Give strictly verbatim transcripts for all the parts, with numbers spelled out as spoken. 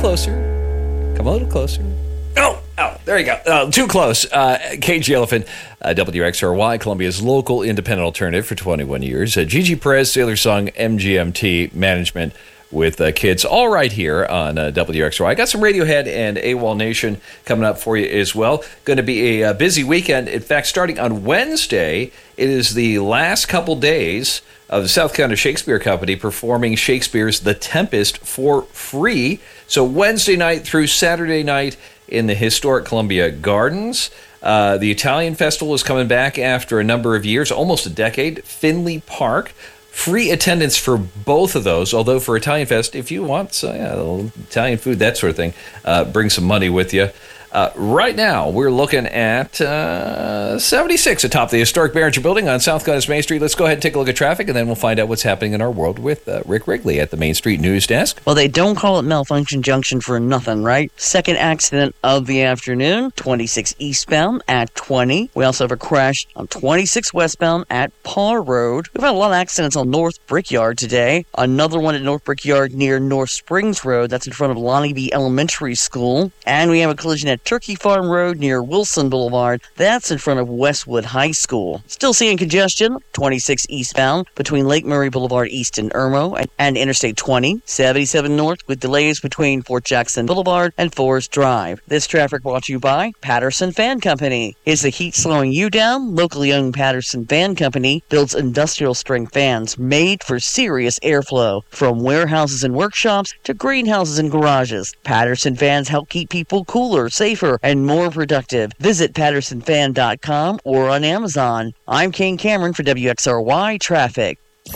closer. Come a little closer. Oh, oh, there you go. Uh, too close. Uh, K G Elephant, uh, W X R Y, Columbia's local independent alternative for twenty-one years. Uh, Gigi Perez, Sailor Song, M G M T Management with uh, kids, all right here on uh, W X R Y. I got some Radiohead and AWOL Nation coming up for you as well. Going to be a, a busy weekend. In fact, starting on Wednesday, it is the last couple days of the South Carolina Shakespeare Company performing Shakespeare's The Tempest for free. So Wednesday night through Saturday night in the historic Columbia Gardens. Uh, the Italian Festival is coming back after a number of years, almost a decade. Finley Park. Free attendance for both of those, although for Italian Fest, if you want so, yeah, a little Italian food, that sort of thing, uh, bring some money with you. Uh, right now, we're looking at uh, seventy-six atop the historic Behringer Building on South Carolina's Main Street. Let's go ahead and take a look at traffic, and then we'll find out what's happening in our world with uh, Rick Wrigley at the Main Street News Desk. Well, they don't call it Malfunction Junction for nothing, right? Second accident of the afternoon, twenty-six eastbound at twenty. We also have a crash on twenty-six westbound at Parr Road. We've had a lot of accidents on North Brickyard today. Another one at North Brickyard near North Springs Road. That's in front of Lonnie B Elementary School. And we have a collision at Turkey Farm Road near Wilson Boulevard. That's in front of Westwood High School. Still seeing congestion, twenty-six eastbound between Lake Murray Boulevard East and Irmo and, and Interstate twenty, seventy-seven north with delays between Fort Jackson Boulevard and Forest Drive. This traffic brought to you by Patterson Fan Company. Is the heat slowing you down? Locally owned Patterson Fan Company builds industrial strength fans made for serious airflow. From warehouses and workshops to greenhouses and garages, Patterson fans help keep people cooler, safer, and more productive. Visit patterson fan dot com or on Amazon. I'm Kane Cameron for W X R Y Traffic.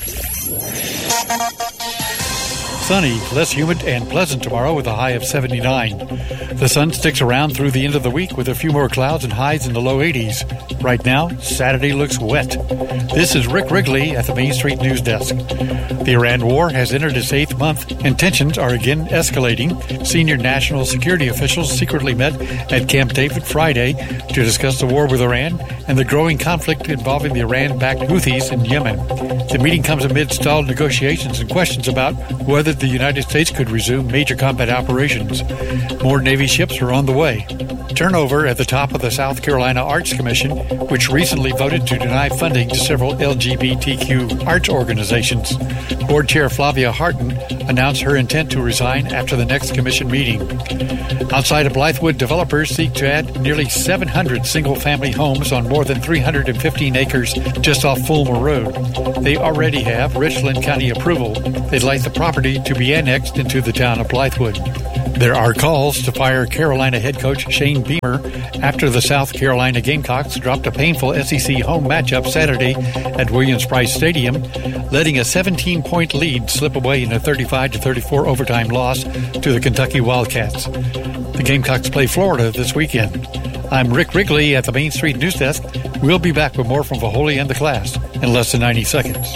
Sunny, less humid, and pleasant tomorrow with a high of seventy-nine. The sun sticks around through the end of the week with a few more clouds and highs in the low eighties. Right now, Saturday looks wet. This is Rick Wrigley at the Main Street News Desk. The Iran war has entered its eighth month, and tensions are again escalating. Senior national security officials secretly met at Camp David Friday to discuss the war with Iran and the growing conflict involving the Iran-backed Houthis in Yemen. The meeting comes amid stalled negotiations and questions about whether the United States could resume major combat operations. More Navy ships are on the way. Turnover at the top of the South Carolina Arts Commission, which recently voted to deny funding to several L G B T Q arts organizations. Board Chair Flavia Harton announced her intent to resign after the next commission meeting. Outside of Blythewood, developers seek to add nearly seven hundred single-family homes on more than three hundred fifteen acres just off Fulmer Road. They already have Richland County approval. They'd like the property to be annexed into the town of Blythewood. There are calls to fire Carolina head coach Shane Beamer after the South Carolina Gamecocks dropped a painful S E C home matchup Saturday at Williams-Brice Stadium, letting a seventeen-point lead slip away in a thirty-five to thirty-four overtime loss to the Kentucky Wildcats. The Gamecocks play Florida this weekend. I'm Rick Wrigley at the Main Street News Desk. We'll be back with more from Vaholi and the class in less than ninety seconds.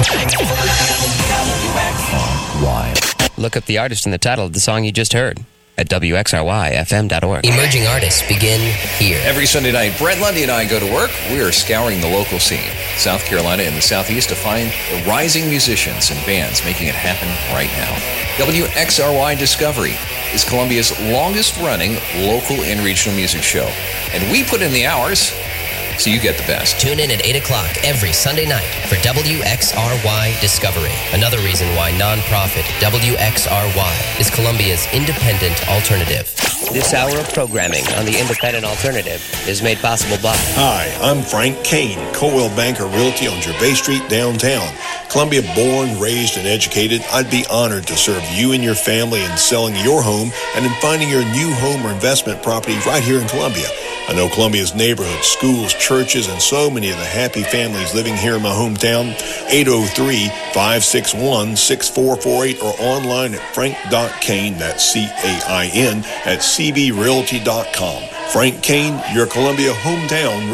Why? Look up the artist and the title of the song you just heard at W X R Y F M dot org. Emerging artists begin here. Every Sunday night, Brett Lundy and I go to work. We are scouring the local scene, South Carolina and the Southeast, to find the rising musicians and bands making it happen right now. W X R Y Discovery is Columbia's longest-running local and regional music show. And we put in the hours so you get the best. Tune in at eight o'clock every Sunday night for W X R Y Discovery. Another reason why nonprofit W X R Y is Columbia's independent alternative. This hour of programming on the Independent Alternative is made possible by... Hi, I'm Frank Kane, Coldwell Banker Realty on Gervais Street, downtown. Columbia born, raised, and educated, I'd be honored to serve you and your family in selling your home and in finding your new home or investment property right here in Columbia. I know Columbia's neighborhoods, schools, churches, and so many of the happy families living here in my hometown. eight oh three, five six one, six four four eight or online at frank dot kane, that's C A I N, at c b realty dot com. Frank Kane, your Columbia hometown